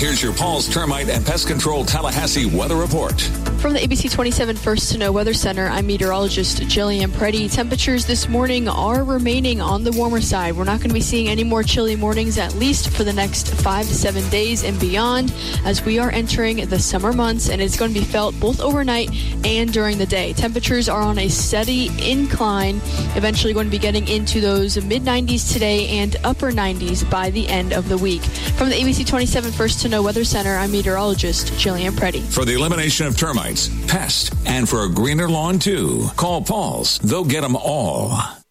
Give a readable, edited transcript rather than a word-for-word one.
here's your Paul's Termite and Pest Control Tallahassee weather report. From the ABC 27 First to Know Weather Center, I'm meteorologist Jillian Preddy. Temperatures this morning are remaining on the warmer side. We're not going to be seeing any more chilly mornings, at least for the next 5 to 7 days and beyond, as we are entering the summer months, and it's going to be felt both overnight and during the day. Temperatures are on a steady incline, eventually going to be getting into those mid-90s today and upper 90s by the end of the week. From the ABC 27 First to Know Weather Center, I'm meteorologist Jillian Preddy. For the elimination of termites, pests, and for a greener lawn too, call Paul's. They'll get them all.